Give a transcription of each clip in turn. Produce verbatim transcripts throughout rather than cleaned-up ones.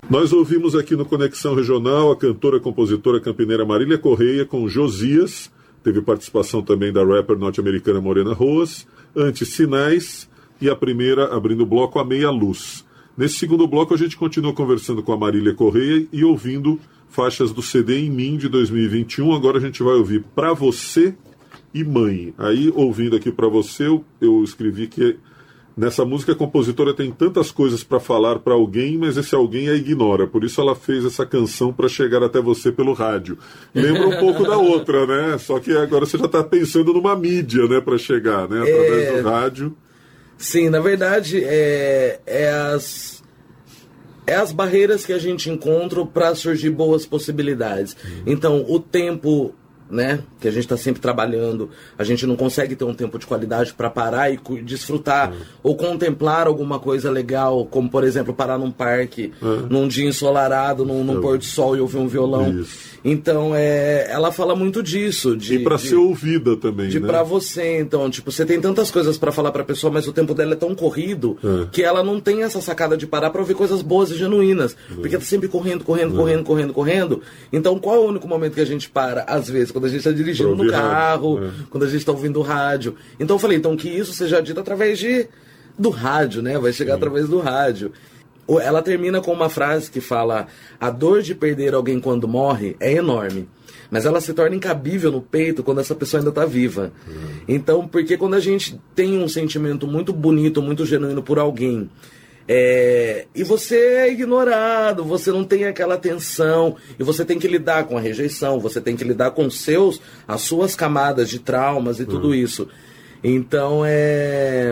Nós ouvimos aqui no Conexão Regional a cantora e compositora campineira Marília Correia com Josias, teve participação também da rapper norte-americana Morena Roas, antes Sinais e a primeira abrindo o bloco A Meia Luz. Nesse segundo bloco a gente continua conversando com a Marília Correia e ouvindo faixas do C D Em Mim de dois mil e vinte e um. Agora a gente vai ouvir Pra Você e Mãe. Aí, ouvindo aqui Pra Você, eu, eu escrevi que nessa música a compositora tem tantas coisas para falar para alguém, mas esse alguém a ignora. Por isso ela fez essa canção para chegar até você pelo rádio. Lembra um pouco da outra, né? Só que agora você já está pensando numa mídia, né, para chegar, né, através é... do rádio. Sim, na verdade, é, é, as, é as barreiras que a gente encontra para surgir boas possibilidades. Uhum. Então, o tempo, né, que a gente está sempre trabalhando, a gente não consegue ter um tempo de qualidade para parar e desfrutar, uhum, ou contemplar alguma coisa legal, como, por exemplo, parar num parque, uhum, num dia ensolarado, num, num pôr do sol e ouvir um violão. Isso. Então, é, ela fala muito disso. De, e para ser ouvida também, de né? Pra você, então, tipo, você tem tantas coisas para falar pra pessoa, mas o tempo dela é tão corrido, é, que ela não tem essa sacada de parar pra ouvir coisas boas e genuínas, é, porque tá sempre correndo, correndo, é, correndo, correndo, correndo. Então, qual é o único momento que a gente para? Às vezes, quando a gente tá dirigindo no carro, rádio, é, quando a gente tá ouvindo rádio. Então, eu falei, então, que isso seja dito através de, do rádio, né? Vai chegar, sim, através do rádio. Ela termina com uma frase que fala: a dor de perder alguém quando morre é enorme, mas ela se torna incabível no peito quando essa pessoa ainda está viva. Uhum. Então, porque quando a gente tem um sentimento muito bonito, muito genuíno por alguém, é, e você é ignorado, você não tem aquela atenção, e você tem que lidar com a rejeição, você tem que lidar com seus, as suas camadas de traumas e, uhum, tudo isso. Então, é,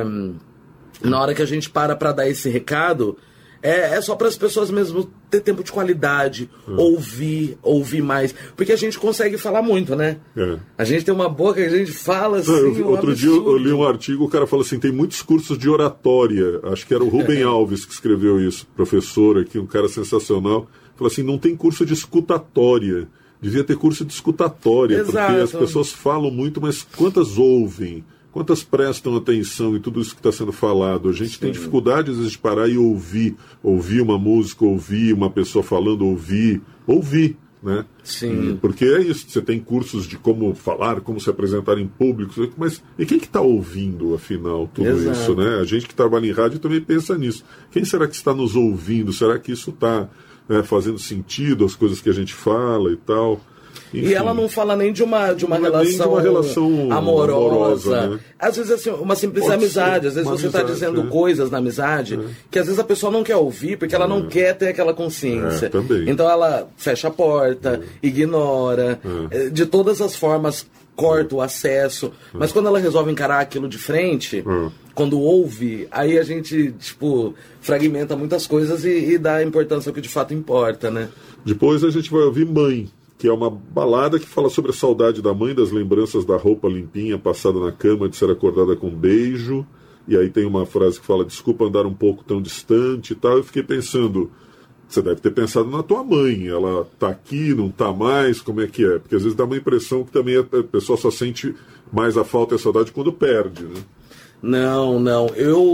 na hora que a gente para para dar esse recado, É, é só para as pessoas mesmo ter tempo de qualidade, hum. ouvir, ouvir mais. Porque a gente consegue falar muito, né? É. A gente tem uma boca que a gente fala assim. Não, eu, um outro dia eu li um artigo, o cara falou assim: tem muitos cursos de oratória. Acho que era o Rubem Alves que escreveu isso, professor aqui, um cara sensacional. Falou assim: não tem curso de escutatória. Devia ter curso de escutatória. Exato. Porque as pessoas falam muito, mas quantas ouvem? Quantas prestam atenção em tudo isso que está sendo falado? A gente, sim, tem dificuldade, às vezes, de parar e ouvir. Ouvir uma música, ouvir uma pessoa falando, ouvir. Ouvir, né? Sim. E, porque é isso, você tem cursos de como falar, como se apresentar em público, mas e quem que está ouvindo, afinal, tudo, exato, isso, né? A gente que trabalha em rádio também pensa nisso. Quem será que está nos ouvindo? Será que isso está, né, fazendo sentido, as coisas que a gente fala e tal? Enfim. E ela não fala nem de uma, de uma, relação, de uma relação amorosa. amorosa, né? Às vezes, assim, uma simples Pode amizade. Às vezes você está dizendo, é, coisas na amizade, é, que às vezes a pessoa não quer ouvir porque ela é, não quer ter aquela consciência. É, então ela fecha a porta, é, ignora, é, de todas as formas corta o acesso. É. Mas quando ela resolve encarar aquilo de frente, é, quando ouve, aí a gente, tipo, fragmenta muitas coisas e, e dá a importância que de fato importa, né? Depois a gente vai ouvir Mãe, que é uma balada que fala sobre a saudade da mãe, das lembranças da roupa limpinha, passada na cama, de ser acordada com um beijo. E aí tem uma frase que fala: desculpa andar um pouco tão distante e tal. Eu fiquei pensando, você deve ter pensado na tua mãe. Ela tá aqui, não tá mais, como é que é? Porque às vezes dá uma impressão que também a pessoa só sente mais a falta e a saudade quando perde, né? Não, não.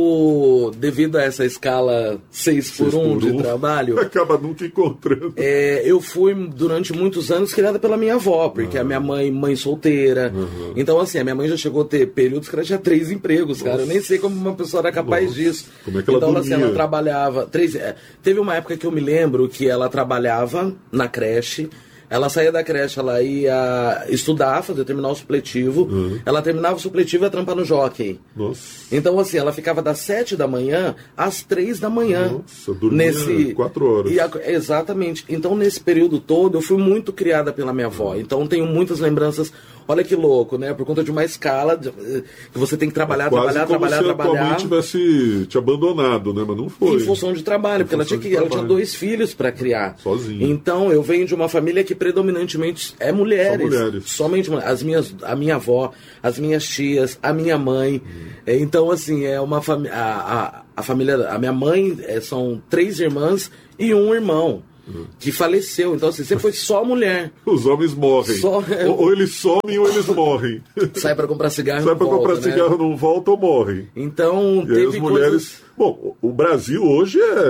Eu, devido a essa escala seis por um de trabalho... acaba nunca encontrando. É, eu fui, durante muitos anos, criada pela minha avó, porque uhum, a minha mãe, mãe solteira. Uhum. Então, assim, a minha mãe já chegou a ter períodos que ela tinha três empregos, Nossa. cara. Eu nem sei como uma pessoa era capaz Nossa. disso. Como é que ela então, dormia? Assim, ela trabalhava... Três, é, teve uma época que eu me lembro que ela trabalhava na creche. Ela saía da creche, ela ia estudar, fazer, terminar o supletivo. Uhum. Ela terminava o supletivo e ia trampar no Jockey. Nossa. Então, assim, ela ficava das sete da manhã às três da manhã. Nossa, dormia nesse... quatro horas. E a... Exatamente. Então, nesse período todo, eu fui muito criada pela minha avó. Então, tenho muitas lembranças. Olha que louco, né? Por conta de uma escala de... que você tem que trabalhar, é trabalhar, trabalhar, se trabalhar. Tua mãe tivesse te abandonado, né? Mas não foi. Em função de trabalho, porque ela tinha, que... ela tinha dois filhos para criar. Sozinha. Então, eu venho de uma família que predominantemente é mulheres. Só mulheres. Somente mulheres. As minhas, a minha avó, as minhas tias, a minha mãe. Hum. Então, assim, é uma família. A, a, a família. A minha mãe é, são três irmãs e um irmão. Hum. Que faleceu, então assim, sempre foi só mulher. Os homens morrem. Só... Ou, ou eles somem ou eles morrem. Sai pra comprar cigarro. Sai pra volta, comprar né? cigarro, não volta ou morre. Então, e teve as mulheres. Coisas... Bom, o Brasil hoje é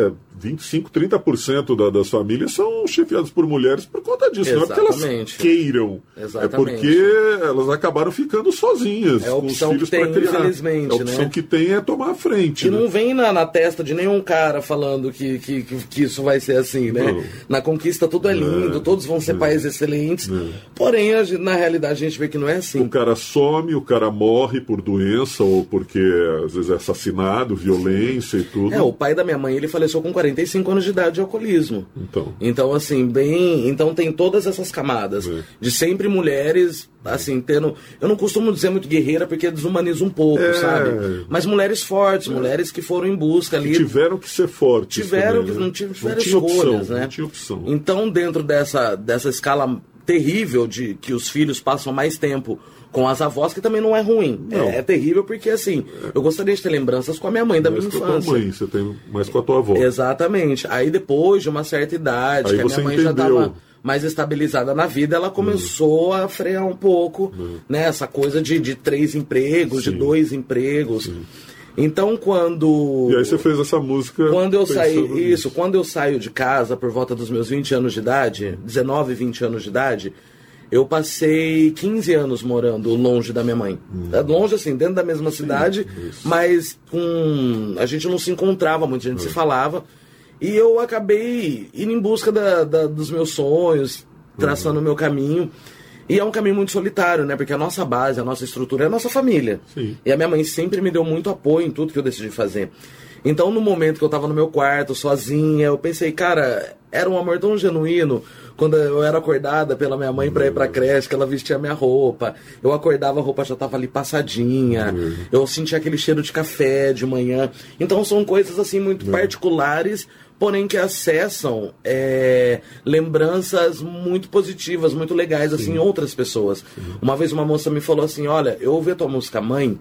vinte e cinco, trinta por cento da, das famílias são chefiadas por mulheres por conta disso. Exatamente. Não é porque elas queiram. Exatamente. É porque elas acabaram ficando sozinhas. É a opção com os filhos que tem, para criar. Infelizmente. A opção né? que tem é tomar a frente. E né? não vem na, na testa de nenhum cara falando que, que, que, que isso vai ser assim, né? Não. Na conquista tudo é lindo, é, todos vão ser é, pais excelentes. É. Porém, a, na realidade, a gente vê que não é assim. O cara some, o cara morre por doença ou porque às vezes é assassinado, violência e tudo. É, o pai da minha mãe, ele faleceu com quarenta e cinco anos de idade de alcoolismo. Então, então assim, bem... Então tem todas essas camadas. É. De sempre mulheres, assim, tendo... Eu não costumo dizer muito guerreira porque desumaniza um pouco, é. sabe? Mas mulheres fortes, é. mulheres que foram em busca ali... Que tiveram que ser fortes Tiveram também, que... Né? Não tiveram não tinha escolhas, opção, né? Não tinha opção. Então, dentro dessa, dessa escala terrível de que os filhos passam mais tempo com as avós, que também não é ruim. É, é terrível porque, assim, é. eu gostaria de ter lembranças com a minha mãe da mais minha com infância. A tua mãe, você tem mais com a tua avó. Exatamente. Aí depois de uma certa idade, Aí que a minha mãe entendeu. já estava mais estabilizada na vida, ela começou hum. a frear um pouco, hum. né? Essa coisa de, de três empregos, Sim. de dois empregos. Sim. Então, quando... E aí você fez essa música... Quando eu saí... nisso. Isso, quando eu saio de casa, por volta dos meus vinte anos de idade, dezenove, vinte anos de idade, eu passei quinze anos morando longe da minha mãe. Hum. Longe, assim, dentro da mesma cidade, Sim, mas com... a gente não se encontrava muito, a gente hum. se falava. E eu acabei indo em busca da, da, dos meus sonhos, traçando o uhum. meu caminho. E é um caminho muito solitário, né? Porque a nossa base, a nossa estrutura é a nossa família. Sim. E a minha mãe sempre me deu muito apoio em tudo que eu decidi fazer. Então, no momento que eu tava no meu quarto, sozinha, eu pensei, cara, era um amor tão genuíno quando eu era acordada pela minha mãe pra ir pra creche, que ela vestia minha roupa. Eu acordava, a roupa já tava ali passadinha. Uhum. Eu sentia aquele cheiro de café de manhã. Então, são coisas, assim, muito uhum. particulares, porém que acessam é, lembranças muito positivas, muito legais, assim, em outras pessoas. Sim. Uma vez uma moça me falou assim, olha, eu ouvi a tua música Mãe,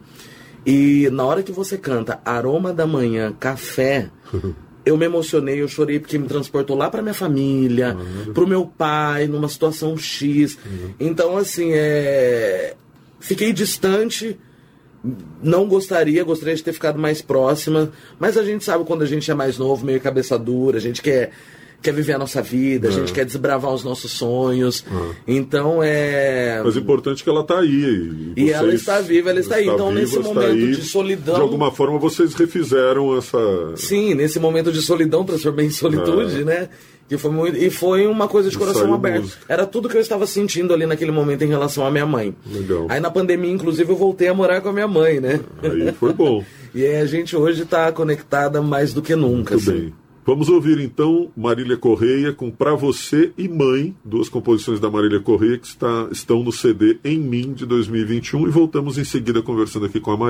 e na hora que você canta Aroma da Manhã, Café, eu me emocionei, eu chorei porque me transportou lá pra minha família, uhum. pro meu pai, numa situação X. Uhum. Então, assim, é... fiquei distante, não gostaria, gostaria de ter ficado mais próxima, mas a gente sabe quando a gente é mais novo, meio cabeça dura, a gente quer, quer viver a nossa vida, uhum. a gente quer desbravar os nossos sonhos. Uhum. Então, é... Mas o importante é que ela está aí. E, e ela está viva, ela está, está aí. Então, viva, nesse momento aí, de solidão... De alguma forma, vocês refizeram essa... Sim, nesse momento de solidão, transformei em solitude, é. né? Que foi muito... E foi uma coisa de coração aberto. Música. Era tudo que eu estava sentindo ali naquele momento em relação à minha mãe. Legal. Aí, na pandemia, inclusive, eu voltei a morar com a minha mãe, né? Aí foi bom. E aí, a gente hoje está conectada mais do que nunca. Muito assim. bem. Vamos ouvir então Marília Correia com Pra Você e Mãe, duas composições da Marília Correia que está, estão no C D Em Mim de dois mil e vinte e um, e voltamos em seguida conversando aqui com a Marília.